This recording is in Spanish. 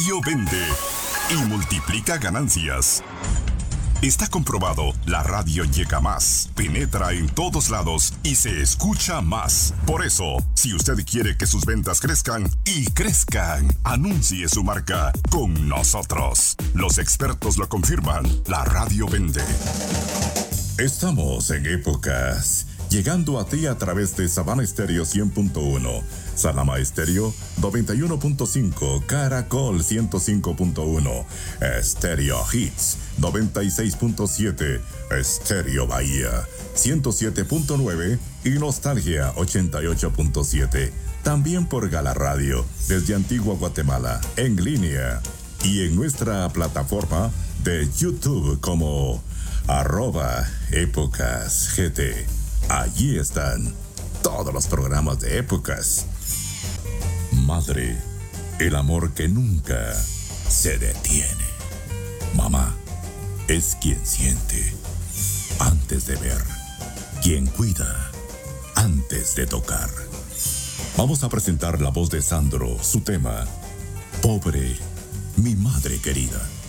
Radio vende y multiplica ganancias. Está comprobado, la radio llega más, penetra en todos lados y se escucha más. Por eso, si usted quiere que sus ventas crezcan y crezcan, anuncie su marca con nosotros. Los expertos lo confirman, la radio vende. Estamos en Épocas, llegando a ti a través de Sabana Estéreo 100.1, Salama Estéreo 91.5, Caracol 105.1, Estéreo Hits 96.7, Estéreo Bahía 107.9 y Nostalgia 88.7. También por Gala Radio, desde Antigua Guatemala, en línea y en nuestra plataforma de YouTube como @épocasgt. Allí están todos los programas de Épocas. Madre, el amor que nunca se detiene. Mamá es quien siente antes de ver, quien cuida antes de tocar. Vamos a presentar la voz de Sandro, su tema, Pobre, mi madre querida.